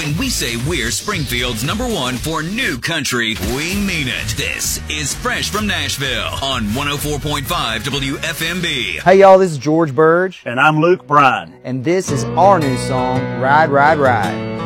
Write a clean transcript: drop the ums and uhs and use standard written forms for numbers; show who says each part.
Speaker 1: When we say we're Springfield's #1 for new country, we mean it. This is Fresh from Nashville on 104.5 WFMB.
Speaker 2: Hey y'all, this is George Burge.
Speaker 3: And I'm Luke Bryan.
Speaker 2: And this is our new song, Ride, Ride, Ride.